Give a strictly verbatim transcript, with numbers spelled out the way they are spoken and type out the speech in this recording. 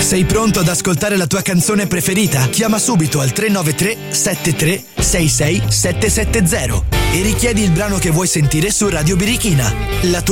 Sei pronto ad ascoltare la tua canzone preferita? Chiama subito al tre nove tre sette tre sei sei sette sette zero e richiedi il brano che vuoi sentire su Radio Birichina. La tua